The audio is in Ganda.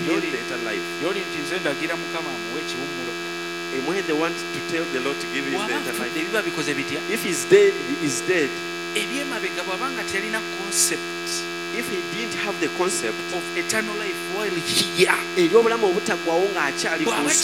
him the eternal life. Yoli nti nze ndagira Mukama amuwe ekiwummulo. And when they want to tell the Lord to give him the eternal life, Biba bikoze bitya? if he's dead, he is dead. Ebyemabega bw'abanga talina concept If he didn't have the concept of eternal life while here, ery'obulamu obutaggwawo ng'akyali ku bw'aba nsi,